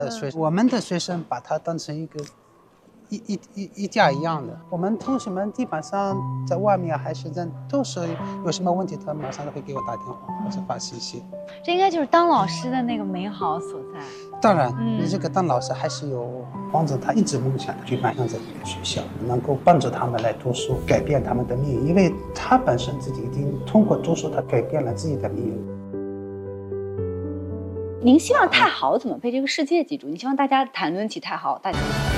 我们的学生把它当成一家一样的。我们同学们基本上在外面还是人，都是有什么问题，他马上都会给我打电话或者发信息。 这应该就是当老师的那个美好所在。 当然，你这个当老师还是有帮助他一直梦想去迈向这个学校，能够帮助他们来读书，改变他们的命运，因为他本身自己已经通过读书，他改变了自己的命运。 您希望太好怎么被这个世界记住？你希望大家谈论起太好，大家